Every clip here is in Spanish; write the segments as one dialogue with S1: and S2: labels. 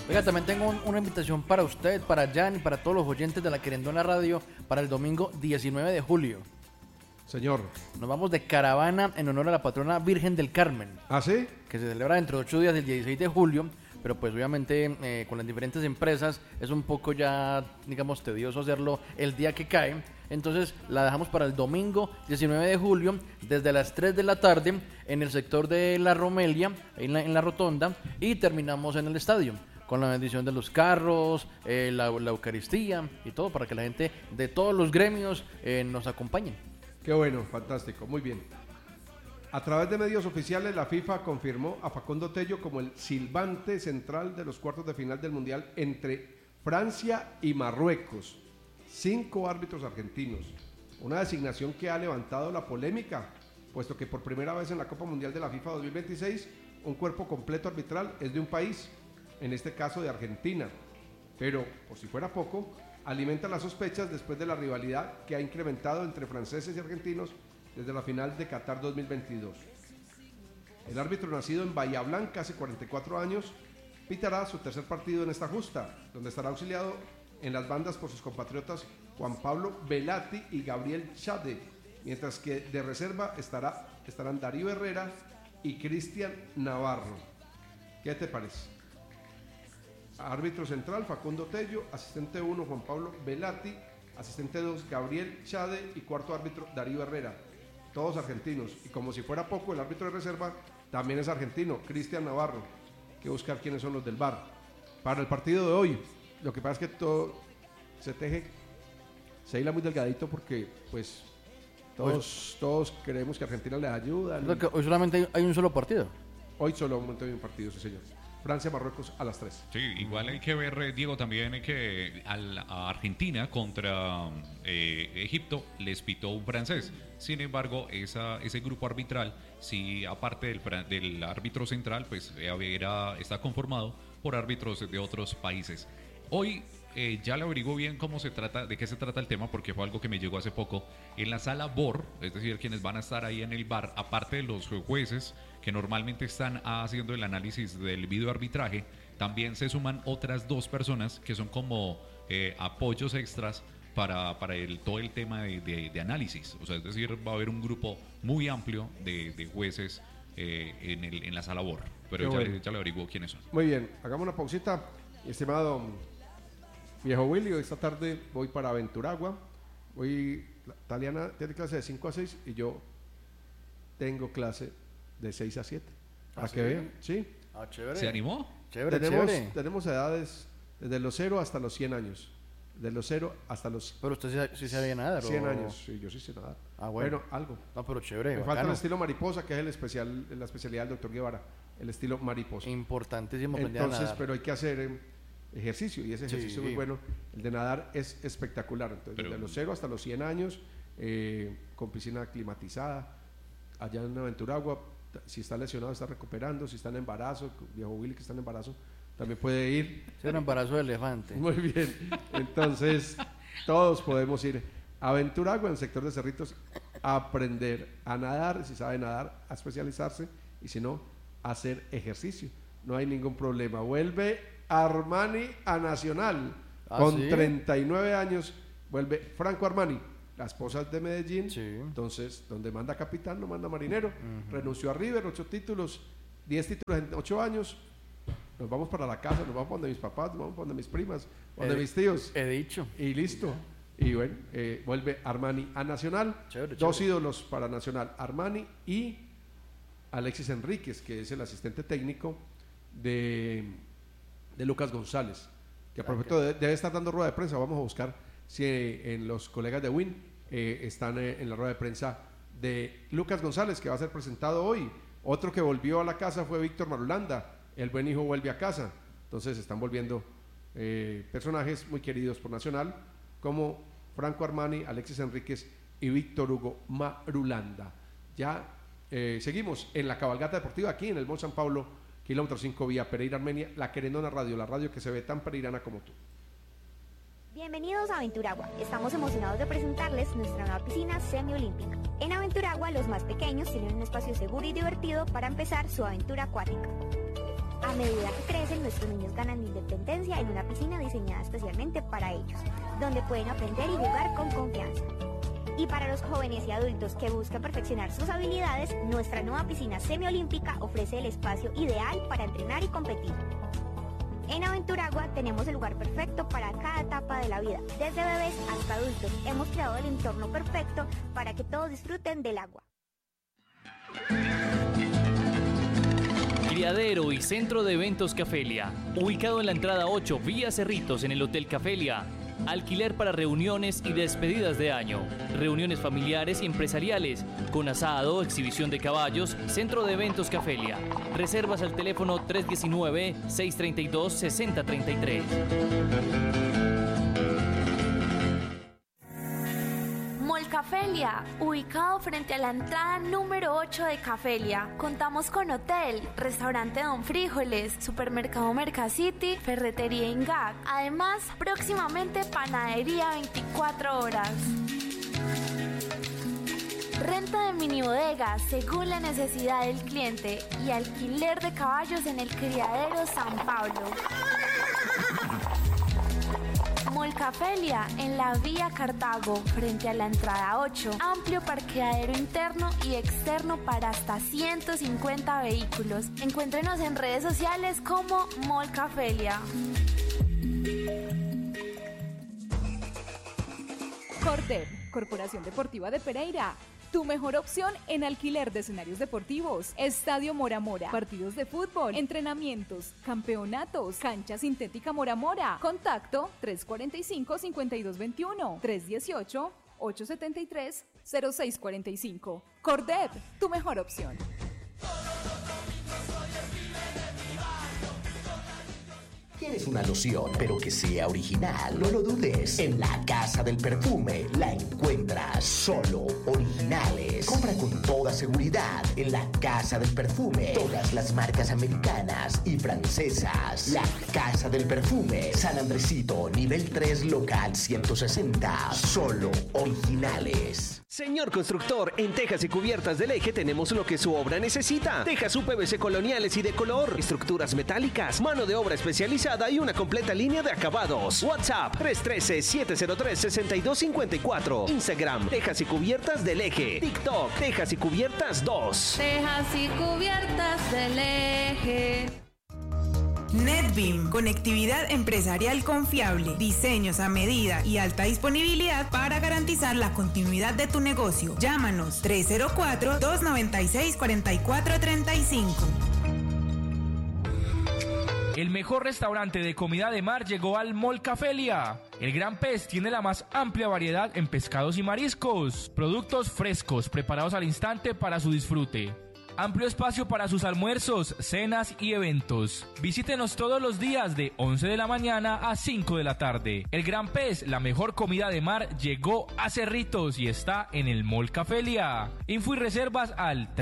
S1: Oiga, también tengo una invitación para usted, para Jan y para todos los oyentes de La Querendona Radio para el domingo 19 de julio.
S2: Señor.
S1: Nos vamos de caravana en honor a la patrona Virgen del Carmen.
S2: ¿Ah, sí?
S1: Que se celebra dentro de 8 días, el 16 de julio. Pero pues obviamente con las diferentes empresas es un poco ya, digamos, tedioso hacerlo el día que cae. Entonces la dejamos para el domingo 19 de julio desde las 3 de la tarde en el sector de La Romelia, en la rotonda, y terminamos en el estadio con la bendición de los carros, la Eucaristía y todo para que la gente de todos los gremios nos acompañe.
S2: Qué bueno, fantástico, muy bien. A través de medios oficiales, la FIFA confirmó a Facundo Tello como el silbante central de los cuartos de final del Mundial entre Francia y Marruecos. 5 árbitros argentinos. Una designación que ha levantado la polémica, puesto que por primera vez en la Copa Mundial de la FIFA 2026, un cuerpo completo arbitral es de un país, en este caso de Argentina. Pero, por si fuera poco, alimenta las sospechas después de la rivalidad que ha incrementado entre franceses y argentinos desde la final de Qatar 2022. El árbitro nacido en Bahía Blanca hace 44 años pitará su tercer partido en esta justa, donde estará auxiliado en las bandas por sus compatriotas Juan Pablo Velati y Gabriel Chade, mientras que de reserva estarán Darío Herrera y Cristian Navarro. ¿Qué te parece? Árbitro central Facundo Tello, asistente 1 Juan Pablo Velati, asistente 2 Gabriel Chade y cuarto árbitro Darío Herrera. Todos argentinos, y como si fuera poco, el árbitro de reserva también es argentino, Cristian Navarro. Hay que buscar quiénes son los del VAR. Para el partido de hoy, lo que pasa es que todo se hila muy delgadito porque pues todos creemos que Argentina les ayuda.
S1: Hoy solamente hay un solo partido.
S2: Hoy solamente hay un partido, sí señor. Francia-Marruecos a las 3.
S3: Sí, igual hay que ver, Diego, también que a Argentina contra Egipto les pitó un francés. Sin embargo, ese grupo arbitral, sí, aparte del árbitro central, pues está conformado por árbitros de otros países. Hoy ya le averiguo bien de qué se trata el tema, porque fue algo que me llegó hace poco. En la sala VAR, es decir, quienes van a estar ahí en el VAR, aparte de los jueces que normalmente están haciendo el análisis del videoarbitraje, también se suman otras 2 personas que son como apoyos extras para todo el tema de análisis. O sea, es decir, va a haber un grupo muy amplio de jueces en la sala VAR. Pero ya le averiguo quiénes son.
S2: Muy bien, hagamos una pausita. Estimado viejo Willy, esta tarde voy para Aventuragua. Taliana tiene clase de 5 a 6 y yo tengo clase de 6 a 7. ¿A que vean? Sí.
S1: Ah, chévere.
S3: ¿Se animó?
S1: Chévere,
S2: tenemos edades desde los 0 hasta los 100 años. De los 0 hasta los...
S1: Pero usted sí sabía nadar.
S2: 100 años, sí, yo sí sé nadar.
S1: Ah, bueno.
S2: Algo.
S1: No, pero chévere.
S2: Me falta el estilo mariposa, que es la especialidad del doctor Guevara. El estilo mariposa.
S1: Importantísimo.
S2: Entonces, pero hay que hacer ejercicio, y ese ejercicio es muy bueno. El de nadar es espectacular. Entonces, desde los 0 hasta los 100 años, con piscina climatizada, allá en Aventuragua. Si está lesionado, está recuperando. Si está en embarazo, viejo Willy que está en embarazo, también puede ir.
S1: Es un embarazo de elefante.
S2: Muy bien. Entonces, todos podemos ir a Aventuragua, en el sector de Cerritos, a aprender a nadar. Si sabe nadar, a especializarse. Y si no, a hacer ejercicio. No hay ningún problema. Vuelve Armani a Nacional. Con
S1: ¿sí?
S2: 39 años, vuelve Franco Armani. La esposa es de Medellín,
S1: sí.
S2: Entonces, donde manda capitán, no manda marinero. Renunció a River, 8 títulos, 10 títulos en 8 años. Nos vamos para la casa, nos vamos para donde mis papás, nos vamos para donde mis primas, donde mis tíos.
S1: He dicho.
S2: Y listo. Y bueno, vuelve Armani a Nacional.
S1: Chévere,
S2: 2 ídolos para Nacional, Armani y Alexis Enríquez, que es el asistente técnico de Lucas González, que a propósito debe estar dando rueda de prensa. Vamos a buscar si en los colegas de WIN están en la rueda de prensa de Lucas González, que va a ser presentado hoy. Otro que volvió a la casa fue Víctor Marulanda. El buen hijo vuelve a casa. Entonces están volviendo personajes muy queridos por Nacional, como Franco Armani, Alexis Enríquez y Víctor Hugo Marulanda. Ya seguimos en la cabalgata deportiva aquí en el Mall San Pablo, kilómetro 5 vía Pereira Armenia, La Querendona Radio, la radio que se ve tan pereirana como tú.
S4: Bienvenidos a Aventuragua. Estamos emocionados de presentarles nuestra nueva piscina semiolímpica. En Aventuragua, los más pequeños tienen un espacio seguro y divertido para empezar su aventura acuática. A medida que crecen, nuestros niños ganan independencia en una piscina diseñada especialmente para ellos, donde pueden aprender y jugar con confianza. Y para los jóvenes y adultos que buscan perfeccionar sus habilidades, nuestra nueva piscina semiolímpica ofrece el espacio ideal para entrenar y competir. En Aventuragua tenemos el lugar perfecto para cada etapa de la vida. Desde bebés hasta adultos, hemos creado el entorno perfecto para que todos disfruten del agua.
S5: Criadero y Centro de Eventos Cafelia, ubicado en la entrada 8 vía Cerritos en el Hotel Cafelia. Alquiler para reuniones y despedidas de año, reuniones familiares y empresariales, con asado, exhibición de caballos, Centro de Eventos Cafelia. Reservas al teléfono 319-632-6033.
S6: Cafelia, ubicado frente a la entrada número 8 de Cafelia. Contamos con hotel, restaurante Don Frijoles, supermercado Mercacity, ferretería Ingag. Además, próximamente panadería 24 horas. Renta de mini bodegas según la necesidad del cliente y alquiler de caballos en el criadero San Pablo. Molcafelia en la vía Cartago, frente a la entrada 8. Amplio parqueadero interno y externo para hasta 150 vehículos. Encuéntrenos en redes sociales como Molcafelia.
S7: Cordel, Corporación Deportiva de Pereira. Tu mejor opción en alquiler de escenarios deportivos, Estadio Mora Mora, partidos de fútbol, entrenamientos, campeonatos, cancha sintética Mora Mora. Contacto 345-5221, 318-873-0645. Cordep, tu mejor opción.
S8: ¿Quieres una loción, pero que sea original? No lo dudes. En la Casa del Perfume la encuentras. Solo originales. Compra con toda seguridad en la Casa del Perfume. Todas las marcas americanas y francesas. La Casa del Perfume. San Andresito, nivel 3, local 160. Solo originales.
S9: Señor constructor, en Tejas y Cubiertas del Eje tenemos lo que su obra necesita. Tejas UPVC coloniales y de color, estructuras metálicas, mano de obra especializada y una completa línea de acabados. WhatsApp 313-703-6254. Instagram Tejas y Cubiertas del Eje. TikTok Tejas y Cubiertas 2.
S10: Tejas y Cubiertas del Eje.
S11: NetBeam, conectividad empresarial confiable, diseños a medida y alta disponibilidad para garantizar la continuidad de tu negocio. Llámanos 304-296-4435.
S12: El mejor restaurante de comida de mar llegó al Molcafelia. El Gran Pez tiene la más amplia variedad en pescados y mariscos. Productos frescos preparados al instante para su disfrute. Amplio espacio para sus almuerzos, cenas y eventos. Visítenos todos los días de 11 de la mañana a 5 de la tarde. El Gran Pez, la mejor comida de mar, llegó a Cerritos y está en el Molcafelia. Info y reservas al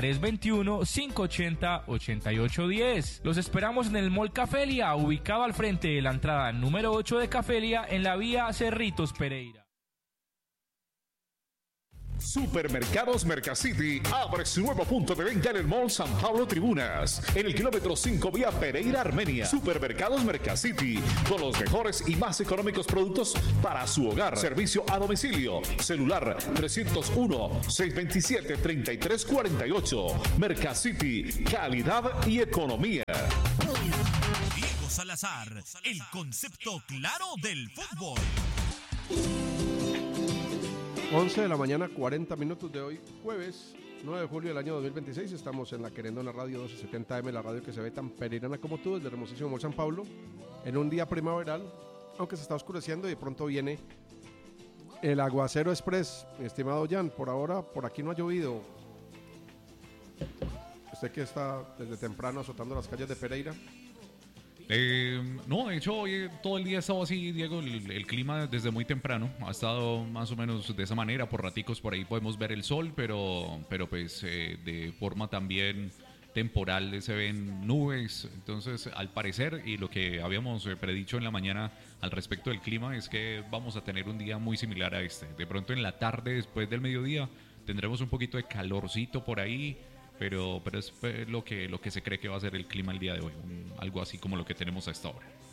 S12: 321-580-8810. Los esperamos en el Molcafelia, ubicado al frente de la entrada número 8 de Cafelia en la vía Cerritos Pereira.
S13: Supermercados Mercacity abre su nuevo punto de venta en el Mall San Pablo Tribunas, en el kilómetro 5 vía Pereira, Armenia. Supermercados Mercacity, con los mejores y más económicos productos para su hogar. Servicio a domicilio. Celular 301-627-3348. Mercacity, calidad y economía.
S14: Diego Salazar, el concepto claro del fútbol.
S2: 11 de la mañana, 40 minutos de hoy, jueves 9 de julio del año 2026. Estamos en la Querendona Radio 1270M, la radio que se ve tan pereirana como tú, desde el hermosísimo Mall San Pablo, en un día primaveral, aunque se está oscureciendo y de pronto viene el aguacero express. Mi estimado Jan, por ahora, por aquí no ha llovido. Usted que está desde temprano azotando las calles de Pereira.
S3: No, de hecho hoy todo el día ha estado así, Diego, el clima desde muy temprano ha estado más o menos de esa manera, por raticos por ahí podemos ver el sol, pero pues de forma también temporal se ven nubes, entonces al parecer, y lo que habíamos predicho en la mañana al respecto del clima es que vamos a tener un día muy similar a este. De pronto en la tarde, después del mediodía, tendremos un poquito de calorcito por ahí, pero es lo que se cree que va a ser el clima el día de hoy, algo así como lo que tenemos a esta hora.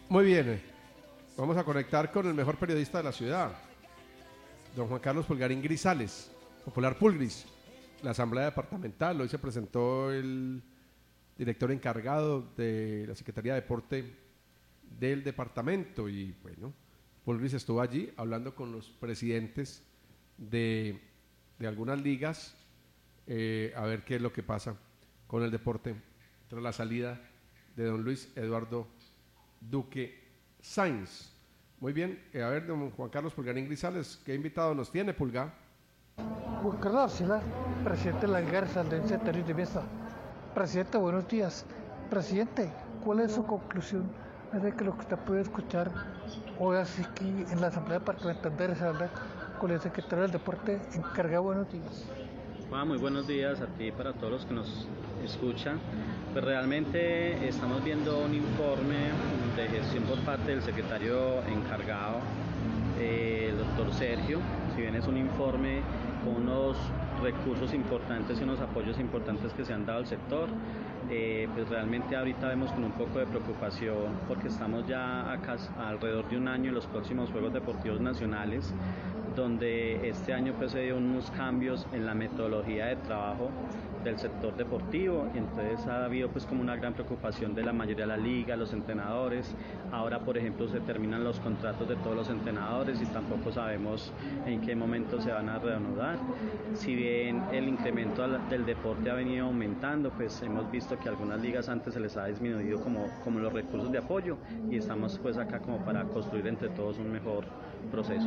S2: Muy bien. Vamos a conectar con el mejor periodista de la ciudad, don Juan Carlos Pulgarín Grisales, popular Pulgris. La asamblea departamental, hoy se presentó el director encargado de la Secretaría de Deporte del departamento y bueno, Pulgris estuvo allí hablando con los presidentes de algunas ligas a ver qué es lo que pasa con el deporte tras la salida de don Luis Eduardo Duque Sainz. Muy bien, a ver, don Juan Carlos Pulgarín Grisales, ¿qué invitado nos tiene, Pulga?
S15: Juan Carlos Arcila, presidente de la Liga Resaldense de Tenis de Mesa. Presidente, buenos días. Presidente, ¿cuál es su conclusión de que lo que usted puede escuchar hoy así aquí en la Asamblea Departamental de Risaralda con el secretario del Deporte encargado? Buenos días.
S16: Muy buenos días a ti y para todos los que nos escuchan. Pues realmente estamos viendo un informe de gestión por parte del secretario encargado, el doctor Sergio. Si bien es un informe con unos recursos importantes y unos apoyos importantes que se han dado al sector, pues realmente ahorita vemos con un poco de preocupación porque estamos ya acá alrededor de un año en los próximos Juegos Deportivos Nacionales, donde este año pues se dio unos cambios en la metodología de trabajo del sector deportivo, y entonces ha habido pues como una gran preocupación de la mayoría de la liga, los entrenadores. Ahora por ejemplo se terminan los contratos de todos los entrenadores y tampoco sabemos en qué momento se van a reanudar. Si bien el incremento del deporte ha venido aumentando, pues hemos visto que algunas ligas antes se les ha disminuido como los recursos de apoyo, y estamos pues acá como para construir entre todos un mejor proceso.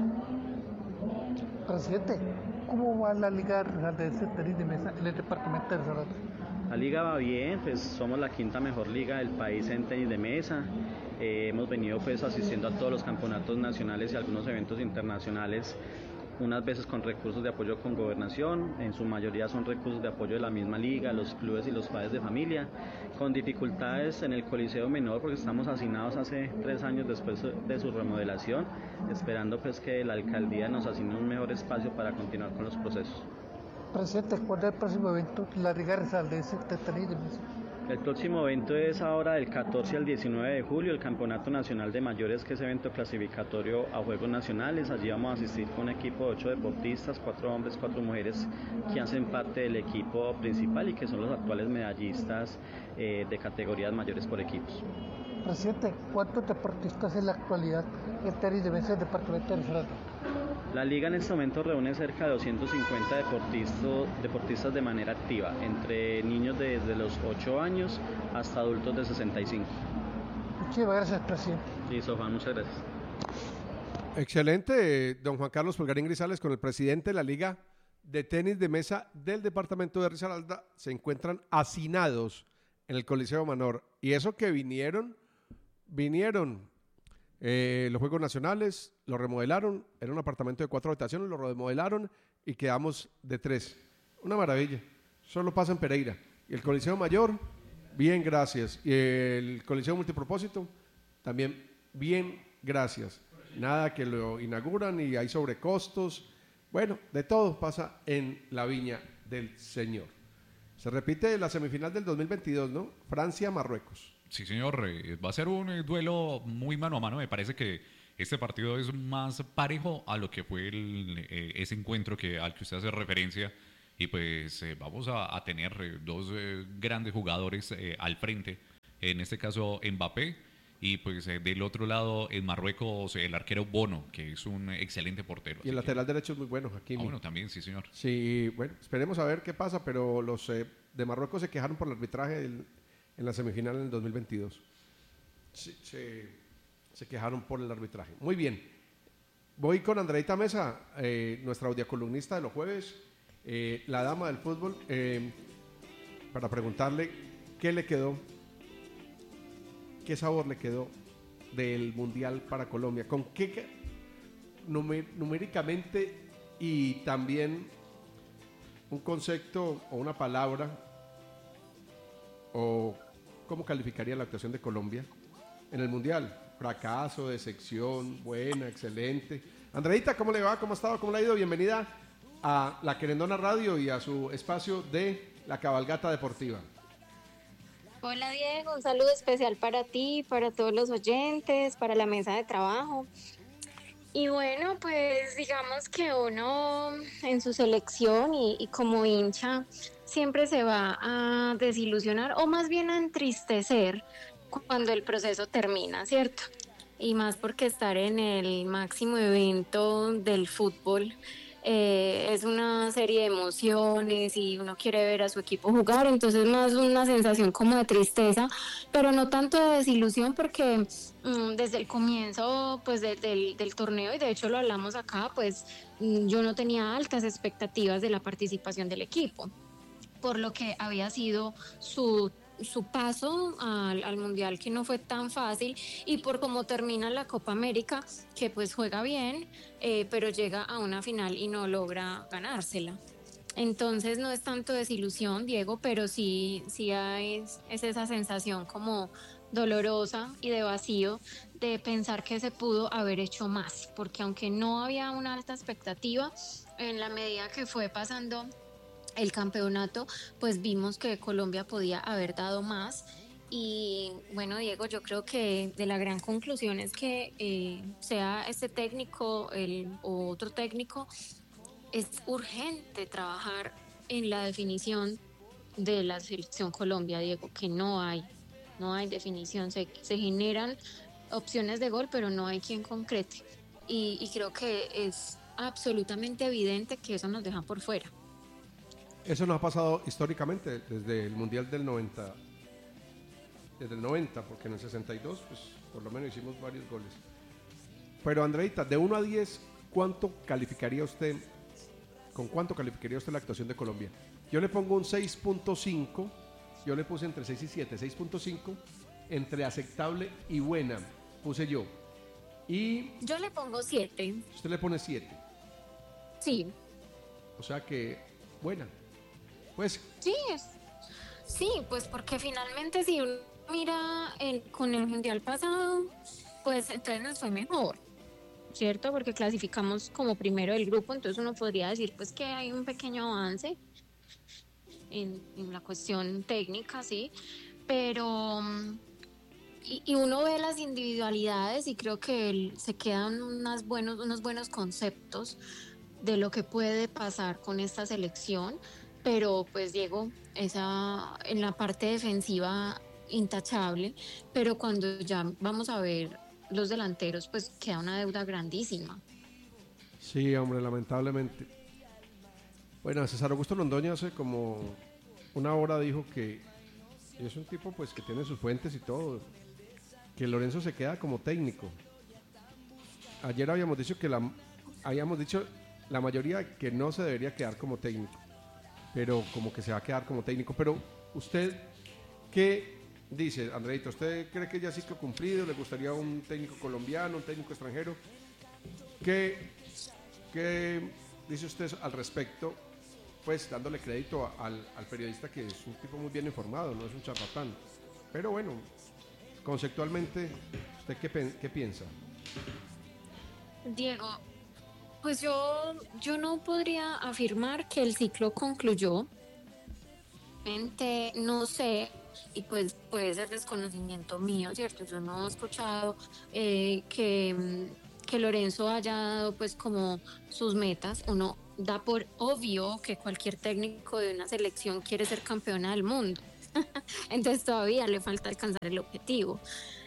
S15: Presidente, ¿cómo va la Liga Resaldense de Tenis de Mesa en el departamento de Risaralda?
S16: La liga va bien, pues somos la quinta mejor liga del país en tenis de mesa. Hemos venido pues asistiendo a todos los campeonatos nacionales y algunos eventos internacionales, unas veces con recursos de apoyo con gobernación, en su mayoría son recursos de apoyo de la misma liga, los clubes y los padres de familia, con dificultades en el Coliseo Menor porque estamos asignados hace 3 años después de su remodelación, esperando pues que la alcaldía nos asigne un mejor espacio para continuar con los procesos.
S15: Presidente, ¿cuándo es el próximo evento de la Liga Resaldense de Tenis de Mesa?
S16: El próximo evento es ahora del 14 al 19 de julio, el Campeonato Nacional de Mayores, que es evento clasificatorio a Juegos Nacionales. Allí vamos a asistir con un equipo de 8 deportistas, 4 hombres, 4 mujeres, que hacen parte del equipo principal y que son los actuales medallistas de categorías mayores por equipos.
S15: Presidente, ¿cuántos deportistas en la actualidad en tenis de mesa del departamento de Risaralda?
S16: La liga en este momento reúne cerca de 250 deportistas de manera activa, entre niños desde los 8 años hasta adultos de 65.
S15: Muchas gracias, presidente.
S16: Listo, Juan, muchas gracias.
S2: Excelente, don Juan Carlos Pulgarín Grisales con el presidente de la Liga de Tenis de Mesa del departamento de Risaralda. Se encuentran hacinados en el Coliseo Menor, y eso que vinieron los Juegos Nacionales, lo remodelaron, era un apartamento de 4 habitaciones, lo remodelaron y quedamos de 3. Una maravilla, solo pasa en Pereira. Y el Coliseo Mayor, bien, gracias. Y el Coliseo Multipropósito, también bien, gracias. Nada que lo inauguran y hay sobrecostos. Bueno, de todo pasa en la viña del Señor. Se repite la semifinal del 2022, ¿no? Francia-Marruecos.
S3: Sí, señor, va a ser un duelo muy mano a mano. Me parece que este partido es más parejo a lo que fue ese encuentro al que usted hace referencia. Y pues vamos a tener 2 grandes jugadores al frente. En este caso Mbappé, y pues del otro lado en Marruecos el arquero Bono, que es un excelente portero.
S2: Y el lateral derecho es muy bueno, Hakimi.
S3: Bueno, también, sí, señor.
S2: Sí, bueno, esperemos a ver qué pasa, pero los de Marruecos se quejaron por el arbitraje en la semifinal en el 2022. Se quejaron por el arbitraje. Muy bien. Voy con Andreita Mesa, nuestra audiocolumnista de los jueves, la dama del fútbol, para preguntarle qué le quedó, qué sabor le quedó del Mundial para Colombia, con qué numéricamente y también un concepto o una palabra, o cómo calificaría la actuación de Colombia en el Mundial. Fracaso, decepción, buena, excelente. Andreita, ¿cómo le va? ¿Cómo ha estado? ¿Cómo le ha ido? Bienvenida a La Querendona Radio y a su espacio de La Cabalgata Deportiva.
S17: Hola Diego, un saludo especial para ti, para todos los oyentes, para la mesa de trabajo. Y bueno, pues digamos que uno en su selección y como hincha siempre se va a desilusionar o más bien a entristecer cuando el proceso termina, ¿cierto? Y más porque estar en el máximo evento del fútbol es una serie de emociones y uno quiere ver a su equipo jugar, entonces más una sensación como de tristeza, pero no tanto de desilusión porque desde el comienzo pues del torneo, y de hecho lo hablamos acá, pues yo no tenía altas expectativas de la participación del equipo, por lo que había sido su paso al Mundial, que no fue tan fácil, y por cómo termina la Copa América, que pues juega bien, pero llega a una final y no logra ganársela. Entonces no es tanto desilusión, Diego, pero sí es esa sensación como dolorosa y de vacío de pensar que se pudo haber hecho más, porque aunque no había una alta expectativa, en la medida que fue pasando el campeonato, pues vimos que Colombia podía haber dado más. Y bueno, Diego, yo creo que de la gran conclusión es que sea este técnico o otro técnico, es urgente trabajar en la definición de la selección Colombia, Diego, que no hay definición, se generan opciones de gol, pero no hay quien concrete. Y creo que es absolutamente evidente que eso nos deja por fuera.
S2: Eso nos ha pasado históricamente desde el Mundial del 90, desde el 90, porque en el 62 pues por lo menos hicimos varios goles. Pero Andreita, de 1 a 10, ¿cuánto calificaría usted, con cuánto calificaría usted la actuación de Colombia? Yo le pongo un 6.5, yo le puse entre 6 y 7, 6.5, entre aceptable y buena, puse yo. Y
S17: yo le pongo 7.
S2: Usted le pone 7.
S17: Sí.
S2: O sea que, buena. Pues
S17: sí, pues porque finalmente si uno mira con el Mundial pasado, pues entonces nos fue mejor, ¿cierto? Porque clasificamos como primero del grupo, entonces uno podría decir pues que hay un pequeño avance en la cuestión técnica, sí, pero y uno ve las individualidades y creo que se quedan unos buenos conceptos de lo que puede pasar con esta selección. Pero pues Diego, en la parte defensiva intachable, pero cuando ya vamos a ver los delanteros, pues queda una deuda grandísima.
S2: Sí, hombre, lamentablemente. Bueno, César Augusto Londoño hace como una hora dijo que es un tipo pues que tiene sus fuentes y todo, que Lorenzo se queda como técnico. Ayer habíamos dicho la mayoría que no se debería quedar como técnico, pero como que se va a quedar como técnico. Pero usted, ¿qué dice, Andreita? ¿Usted cree que ya ciclo cumplido? ¿Le gustaría un técnico colombiano, un técnico extranjero? ¿Qué dice usted al respecto? Pues dándole crédito al periodista, que es un tipo muy bien informado, no es un charlatán. Pero bueno, conceptualmente, ¿usted qué piensa?
S17: Diego, pues yo no podría afirmar que el ciclo concluyó. No sé, y pues puede ser desconocimiento mío, ¿cierto? Yo no he escuchado que Lorenzo haya dado pues como sus metas. Uno da por obvio que cualquier técnico de una selección quiere ser campeona del mundo. Entonces todavía le falta alcanzar el objetivo.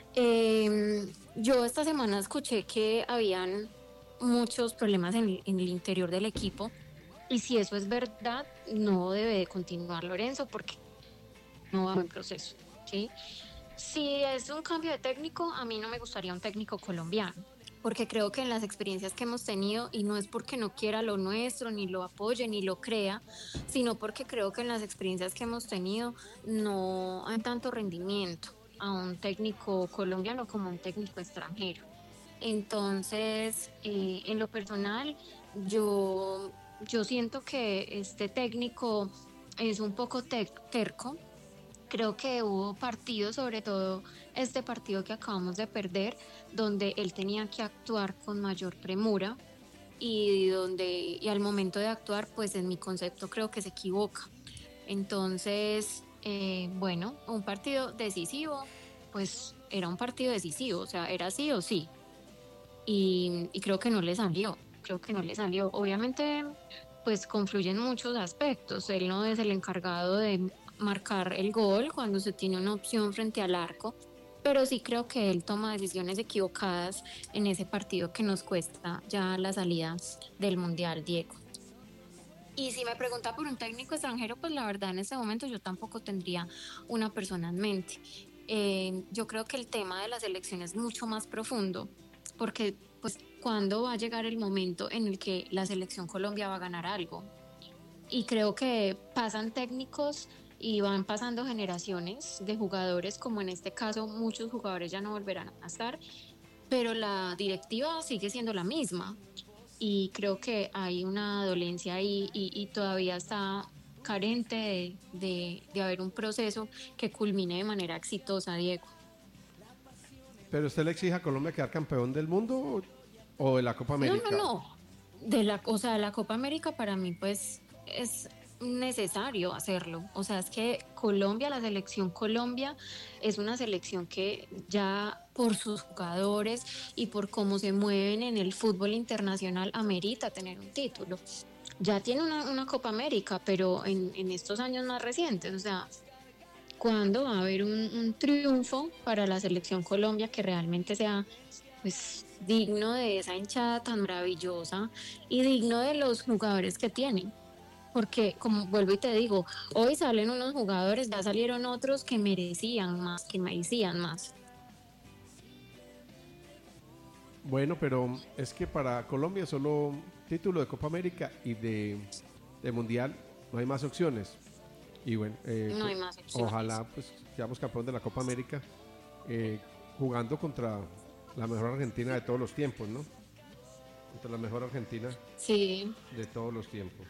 S17: Yo esta semana escuché que habían muchos problemas en el interior del equipo, y si eso es verdad, no debe de continuar Lorenzo porque no va en proceso, ¿sí? Si es un cambio de técnico, a mí no me gustaría un técnico colombiano, porque creo que en las experiencias que hemos tenido, y no es porque no quiera lo nuestro, ni lo apoye, ni lo crea, sino porque creo que en las experiencias que hemos tenido no hay tanto rendimiento a un técnico colombiano como a un técnico extranjero. Entonces, en lo personal, yo siento que este técnico es un poco terco. Creo que hubo partidos, sobre todo este partido que acabamos de perder, donde él tenía que actuar con mayor premura y al momento de actuar, pues en mi concepto creo que se equivoca. Entonces, Bueno, un partido decisivo, pues era un partido decisivo, o sea, era sí o sí. Y creo que no le salió, Obviamente, pues confluyen muchos aspectos. Él no es el encargado de marcar el gol cuando se tiene una opción frente al arco, pero sí creo que él toma decisiones equivocadas en ese partido que nos cuesta ya la salida del Mundial, Diego. Y si me pregunta por un técnico extranjero, pues la verdad en este momento yo tampoco tendría una persona en mente. Yo creo que el tema de la selección es mucho más profundo, porque pues cuándo va a llegar el momento en el que la selección Colombia va a ganar algo. Y creo que pasan técnicos y van pasando generaciones de jugadores, como en este caso muchos jugadores ya no volverán a estar, pero la directiva sigue siendo la misma. Y creo que hay una dolencia ahí y todavía está carente de haber un proceso que culmine de manera exitosa, Diego.
S2: ¿Pero usted le exige a Colombia quedar campeón del mundo o de la Copa América?
S17: No. De la Copa América para mí pues es necesario hacerlo. O sea, es que Colombia, la selección Colombia es una selección que ya por sus jugadores y por cómo se mueven en el fútbol internacional amerita tener un título. Ya tiene una Copa América, pero en estos años más recientes, o sea, ¿cuándo va a haber un triunfo para la selección Colombia que realmente sea pues digno de esa hinchada tan maravillosa y digno de los jugadores que tienen? Porque, como vuelvo y te digo, hoy salen unos jugadores, ya salieron otros que merecían más.
S2: Bueno, pero es que para Colombia solo título de Copa América y de Mundial, no hay más opciones. Y bueno,
S17: no hay más opciones.
S2: Ojalá pues seamos campeón de la Copa América jugando contra la mejor Argentina de todos los tiempos, ¿no? Contra la mejor Argentina de todos los tiempos.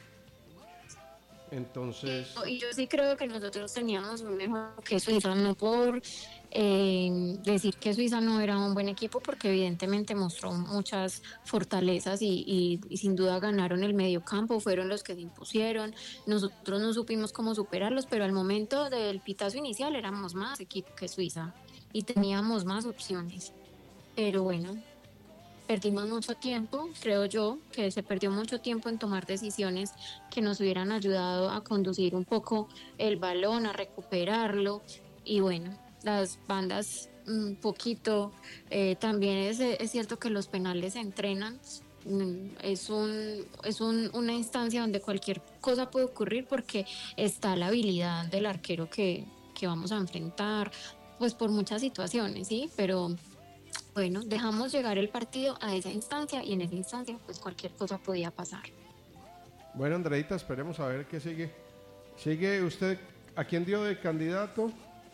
S2: Entonces...
S17: Y yo sí creo que nosotros teníamos un mejor que Suiza, no por decir que Suiza no era un buen equipo, porque evidentemente mostró muchas fortalezas y sin duda ganaron el mediocampo, fueron los que se impusieron, nosotros no supimos cómo superarlos, pero al momento del pitazo inicial éramos más equipo que Suiza y teníamos más opciones, pero bueno, perdimos mucho tiempo, creo yo, que se perdió mucho tiempo en tomar decisiones que nos hubieran ayudado a conducir un poco el balón, a recuperarlo. Y bueno, las bandas un poquito, también es cierto que los penales se entrenan, es una instancia donde cualquier cosa puede ocurrir porque está la habilidad del arquero que vamos a enfrentar, pues por muchas situaciones, ¿sí? Pero... bueno, dejamos llegar el partido a esa instancia y en esa instancia pues cualquier cosa podía pasar.
S2: Bueno, Andreita, esperemos a ver qué sigue. ¿Sigue usted? ¿A quién dio de candidato?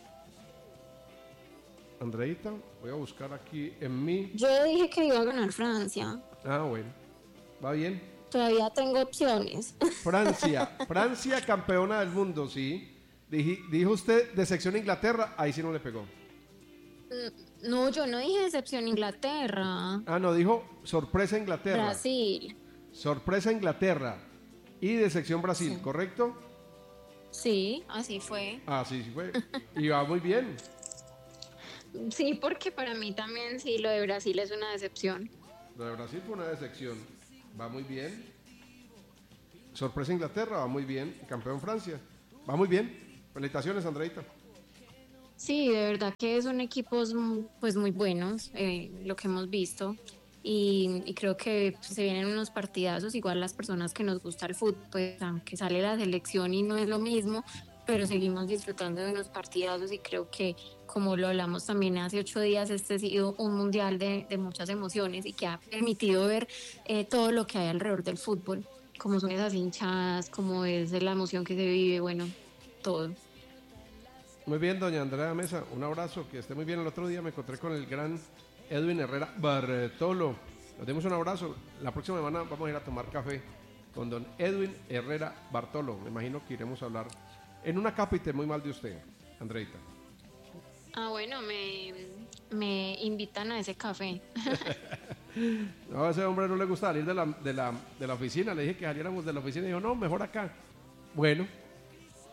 S2: Andreita, voy a buscar aquí en mí.
S17: Yo dije que iba a ganar Francia.
S2: Ah, bueno. ¿Va bien?
S17: Todavía tengo opciones.
S2: Francia campeona del mundo, sí. Dijo usted de sección Inglaterra, ahí sí no le pegó.
S17: No, yo no dije decepción Inglaterra.
S2: Ah, no, dijo sorpresa Inglaterra.
S17: Brasil.
S2: Sorpresa Inglaterra. Y de sección Brasil, sí. ¿Correcto?
S17: Sí, así fue.
S2: Así fue. Y va muy bien.
S17: Sí, porque para mí también sí, lo de Brasil es una decepción.
S2: Lo de Brasil fue una decepción. Va muy bien. Sorpresa Inglaterra, va muy bien. Campeón Francia, va muy bien. Felicitaciones, Andreita.
S17: Sí, de verdad que son equipos pues muy buenos, lo que hemos visto, y creo que se vienen unos partidazos. Igual las personas que nos gusta el fútbol, pues aunque sale la selección y no es lo mismo, pero seguimos disfrutando de unos partidazos, y creo que, como lo hablamos también hace 8 días, este ha sido un mundial de muchas emociones y que ha permitido ver todo lo que hay alrededor del fútbol, como son esas hinchadas, como es la emoción que se vive, bueno, todo.
S2: Muy bien, doña Andrea Mesa, un abrazo, que esté muy bien. El otro día me encontré con el gran Edwin Herrera Bartolo. Nos dimos un abrazo. La próxima semana vamos a ir a tomar café con don Edwin Herrera Bartolo. Me imagino que iremos a hablar en una cápita muy mal de usted, Andreita.
S17: Ah, bueno, me invitan a ese café.
S2: No, a ese hombre no le gusta salir de la oficina. Le dije que saliéramos de la oficina y dijo, no, mejor acá. Bueno,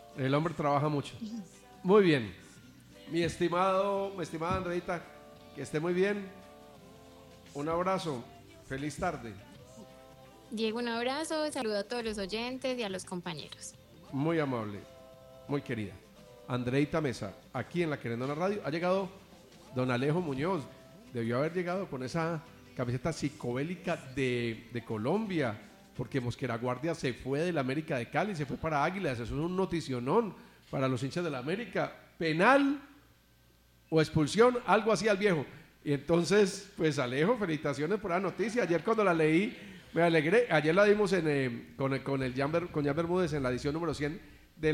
S2: El hombre trabaja mucho. Muy bien. Mi estimada Andreita, que esté muy bien. Un abrazo. Feliz tarde.
S17: Diego, un abrazo, saludo a todos los oyentes y a los compañeros.
S2: Muy amable, muy querida. Andreita Mesa, aquí en la Querendona Radio. Ha llegado don Alejo Muñoz. Debió haber llegado con esa camiseta psicobélica de Colombia, porque Mosquera Guardia se fue del América de Cali, se fue para Águilas. Eso es un noticionón para los hinchas de la América. Penal o expulsión, algo así al viejo. Y entonces, pues Alejo, felicitaciones por la noticia. Ayer cuando la leí, me alegré. Ayer la dimos con Jan Bermúdez en la edición número 100 de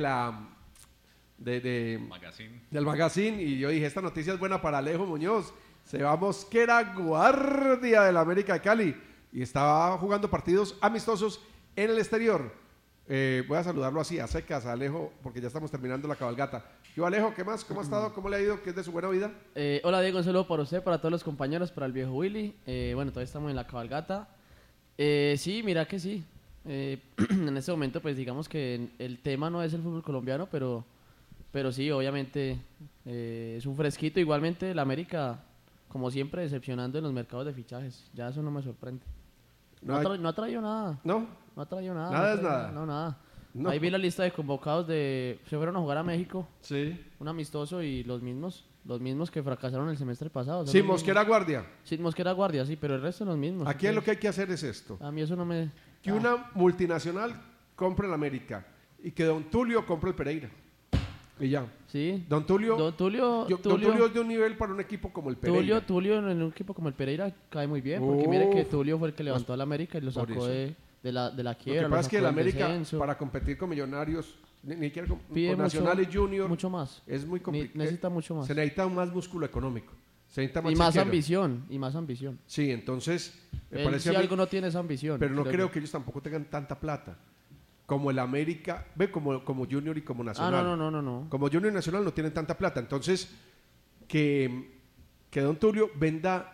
S2: del magazine, y yo dije, esta noticia es buena para Alejo Muñoz. Se va Mosquera Guardia del América de Cali y estaba jugando partidos amistosos en el exterior. Voy a saludarlo así, a secas, a Alejo, porque ya estamos terminando la cabalgata. Yo, Alejo, ¿qué más? ¿Cómo ha estado? ¿Cómo le ha ido? ¿Qué es de su buena vida?
S18: Hola, Diego, un saludo para usted, para todos los compañeros, para el viejo Willy. Bueno, todavía estamos en la cabalgata. Sí, mira que sí. En este momento, pues digamos que el tema no es el fútbol colombiano, pero sí, obviamente es un fresquito. Igualmente, el América, como siempre, decepcionando en los mercados de fichajes. Ya eso no me sorprende. No ha traído nada.
S2: ¿No?
S18: No ha traído nada.
S2: Nada es nada.
S18: No, nada.
S2: No.
S18: Ahí vi la lista de convocados se fueron a jugar a México.
S2: Sí.
S18: Un amistoso y los mismos que fracasaron el semestre pasado.
S2: Sí, Mosquera Guardia.
S18: Sí, Mosquera Guardia, sí, pero el resto son los mismos.
S2: Aquí lo que hay que hacer es esto.
S18: A mí eso no me...
S2: Que una multinacional compre el América y que don Tulio compre el Pereira. Y ya.
S18: Sí.
S2: Don Tulio es de un nivel para un equipo como el Pereira.
S18: Tulio en un equipo como el Pereira cae muy bien, porque mire que Tulio fue el que levantó al América y lo sacó de la quiebra.
S2: Lo que pasa es que el América, para competir con Millonarios, ni siquiera con Nacional y Junior,
S18: mucho más.
S2: Es muy complicado.
S18: Necesita mucho más.
S2: Se necesita más músculo económico. Se necesita más
S18: y más ambición.
S2: Sí, entonces
S18: me parece si algo no tiene esa ambición.
S2: Pero no creo que ellos tampoco tengan tanta plata como el América, como Junior y como Nacional.
S18: No.
S2: Como Junior y Nacional no tienen tanta plata. Entonces, que don Tulio venda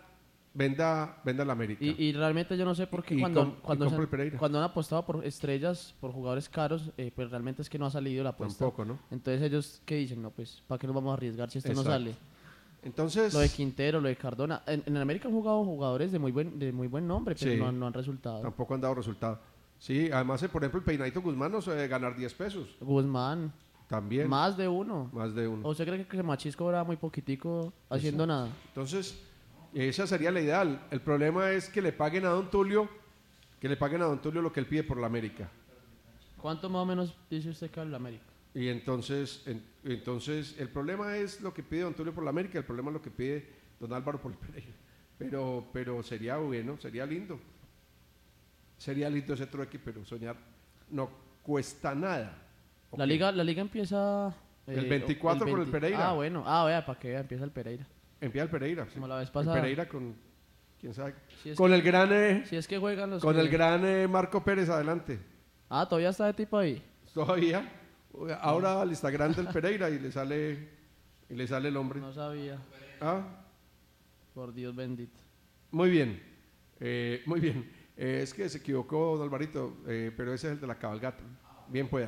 S2: la América.
S18: Y realmente yo no sé por qué cuando han apostado por estrellas, por jugadores caros, pues realmente es que no ha salido la apuesta.
S2: Tampoco, ¿no?
S18: Entonces ellos, ¿qué dicen? No, pues, ¿para qué nos vamos a arriesgar si esto no sale?
S2: Entonces,
S18: lo de Quintero, lo de Cardona. En América han jugado jugadores de muy buen nombre, pero
S2: sí,
S18: no han resultado.
S2: Tampoco han dado resultado. Sí, además, por ejemplo, el Peinadito Guzmán no se debe ganar 10 pesos.
S18: Guzmán.
S2: También.
S18: Más de uno.
S2: ¿O
S18: usted cree que Machisco era muy poquitico haciendo nada?
S2: Entonces, esa sería la ideal. El problema es que le paguen a don Tulio lo que él pide por la América.
S18: ¿Cuánto más o menos dice usted que vale la América?
S2: Y entonces el problema es lo que pide don Tulio por la América, el problema es lo que pide don Álvaro por el Pereira. Pero sería bueno, sería lindo. Sería lindo ese trueque, pero soñar no cuesta nada.
S18: Okay. La liga empieza...
S2: el 24 con el Pereira.
S18: Ah, bueno. Vea, para que vea, empieza el Pereira.
S2: Empieza el Pereira. Sí.
S18: Como la vez pasada.
S2: El Pereira con... ¿Quién sabe?
S18: Con
S2: el gran...
S18: Si es que juegan los...
S2: Con el gran Marco Pérez adelante.
S18: Ah, ¿todavía está de tipo ahí?
S2: Todavía. Ahora al Instagram del Pereira y le sale el hombre.
S18: No sabía.
S2: ¿Ah?
S18: Por Dios bendito.
S2: Muy bien. Muy bien. Es que se equivocó don Alvarito, pero ese es el de la cabalgata. Bien pueda.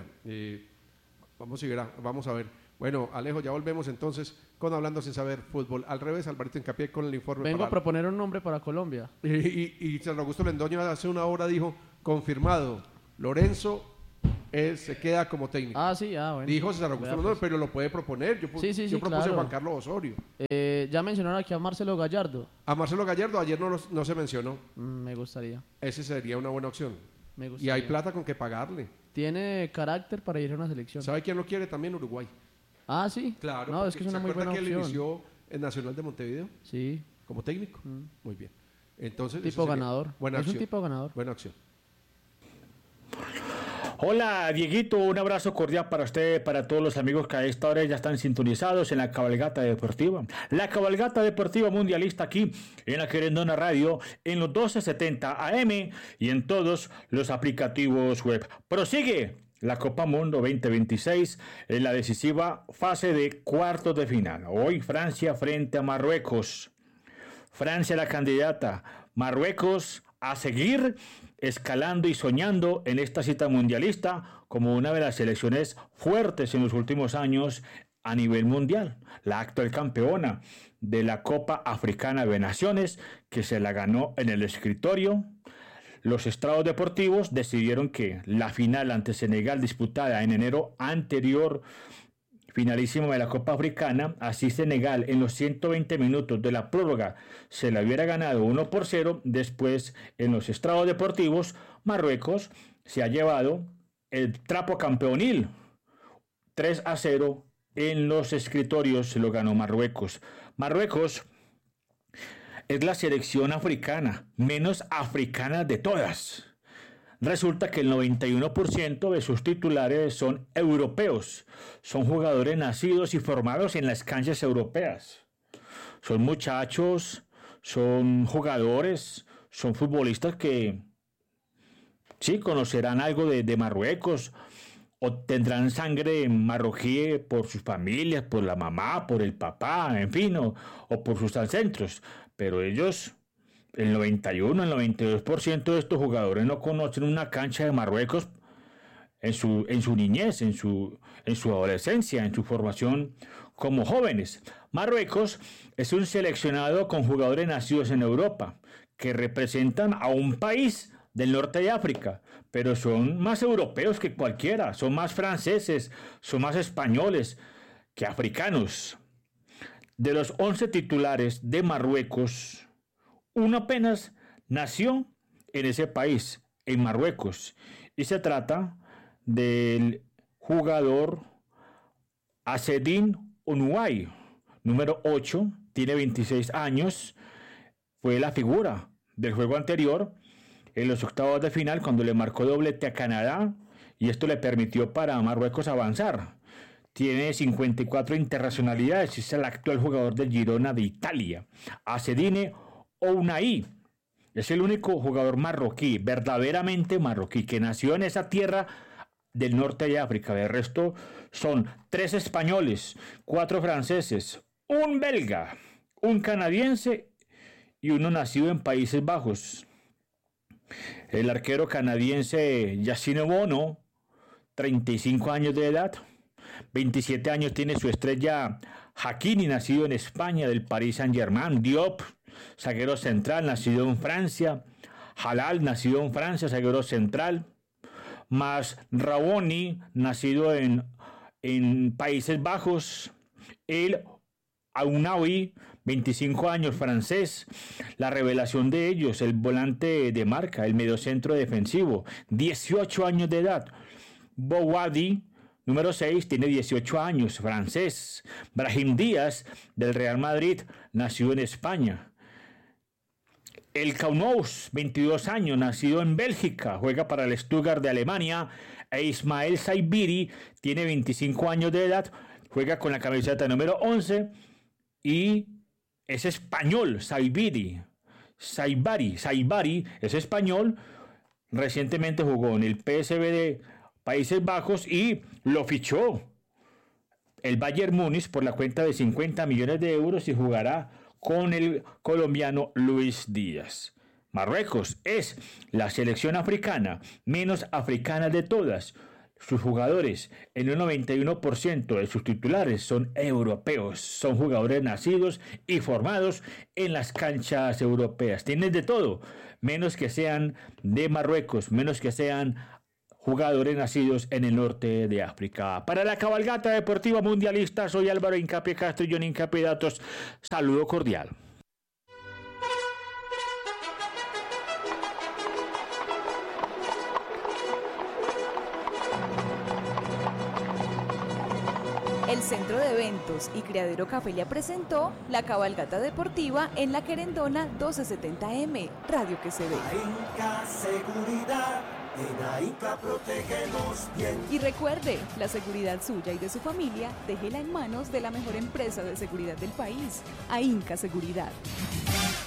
S2: Vamos a ver. Bueno, Alejo, ya volvemos entonces con Hablando Sin Saber Fútbol. Al revés, Alvarito Hincapié con el informe.
S18: Vengo a proponer un nombre para Colombia.
S2: Y San Augusto Lendoño hace una hora dijo, confirmado, Lorenzo se queda como técnico.
S18: Ah, sí, bueno.
S2: Dijo César Augusto Lendoño, pero lo puede proponer. Yo propuse
S18: claro.
S2: a Juan Carlos Osorio.
S18: Ya mencionaron aquí a Marcelo Gallardo.
S2: A Marcelo Gallardo ayer no se mencionó.
S18: Me gustaría.
S2: Ese sería una buena opción.
S18: Me gustaría.
S2: Y hay plata con que pagarle.
S18: Tiene carácter para ir a una selección.
S2: ¿Sabe quién lo quiere también? Uruguay.
S18: Ah, sí.
S2: Claro.
S18: No, es que es una muy buena opción.
S2: ¿Se acuerda que él inició en Nacional de Montevideo?
S18: Sí.
S2: Como técnico. Muy bien. Entonces,
S18: tipo ganador.
S2: Buena
S18: es
S2: acción.
S18: Un tipo ganador.
S2: Buena acción.
S19: Hola Dieguito, un abrazo cordial para usted, para todos los amigos que a esta hora ya están sintonizados en la cabalgata deportiva. La cabalgata deportiva mundialista aquí en la Querendona Radio, en los 1270 AM y en todos los aplicativos web. Prosigue la Copa Mundo 2026 en la decisiva fase de cuartos de final. Hoy Francia frente a Marruecos. Francia la candidata, Marruecos a seguir escalando y soñando en esta cita mundialista como una de las selecciones fuertes en los últimos años a nivel mundial. La actual campeona de la Copa Africana de Naciones, que se la ganó en el escritorio. Los estrados deportivos decidieron que la final ante Senegal, disputada en enero anterior, finalísima de la Copa Africana, así Senegal en los 120 minutos de la prórroga se la hubiera ganado 1-0, después en los estrados deportivos Marruecos se ha llevado el trapo campeonil 3-0 en los escritorios, se lo ganó Marruecos. Marruecos es la selección africana menos africana de todas. Resulta que el 91% de sus titulares son europeos. Son jugadores nacidos y formados en las canchas europeas. Son muchachos, son jugadores, son futbolistas que sí conocerán algo de Marruecos o tendrán sangre marroquí por sus familias, por la mamá, por el papá, en fin, o por sus ancestros. Pero ellos, el 91, el 92% de estos jugadores no conocen una cancha de Marruecos en su niñez, en su adolescencia, en su formación como jóvenes. Marruecos es un seleccionado con jugadores nacidos en Europa que representan a un país del norte de África, pero son más europeos que cualquiera, son más franceses, son más españoles que africanos. De los 11 titulares de Marruecos, uno apenas nació en ese país, en Marruecos, y se trata del jugador Azzedine Ounaoui, número 8, tiene 26 años, fue la figura del juego anterior en los octavos de final cuando le marcó doblete a Canadá y esto le permitió para Marruecos avanzar. Tiene 54 internacionalidades y es el actual jugador del Girona de Italia. Azzedine Ounaoui es el único jugador marroquí, verdaderamente marroquí, que nació en esa tierra del norte de África. De resto son 3 españoles, 4 franceses, un belga, un canadiense y uno nacido en Países Bajos. El arquero canadiense Yacine Bono, 35 años de edad, 27 años tiene su estrella Hakimi, nacido en España, del Paris Saint-Germain. Diop, zaguero central, nacido en Francia. Halal, nacido en Francia, zaguero central. Más Raboni, nacido en Países Bajos. El Ounaoui, 25 años, francés. La revelación de ellos, el volante de marca, el mediocentro defensivo, 18 años de edad. Bouhaddi, número 6, tiene 18 años, francés. Brahim Díaz, del Real Madrid, nació en España. El Kaunos, 22 años, nacido en Bélgica, juega para el Stuttgart de Alemania. E Ismael Saibiri, tiene 25 años de edad, juega con la camiseta número 11 y es español. Saibari es español, recientemente jugó en el PSV de Países Bajos y lo fichó el Bayern Múnich por la cuenta de 50 millones de euros y jugará con el colombiano Luis Díaz. Marruecos es la selección africana menos africana de todas. Sus jugadores, en un 91% de sus titulares son europeos, son jugadores nacidos y formados en las canchas europeas. Tienen de todo, menos que sean de Marruecos, menos que sean jugadores nacidos en el norte de África. Para la cabalgata deportiva mundialista, soy Álvaro Hincapié Castro y John Hincapié Datos. Saludo cordial.
S7: El Centro de Eventos y Criadero Cafelia presentó la cabalgata deportiva en la Querendona 1270M, Radio que se ve.
S20: AINCA Seguridad, en AINCA protegemos bien.
S7: Y recuerde, la seguridad suya y de su familia, déjela en manos de la mejor empresa de seguridad del país, AINCA Seguridad.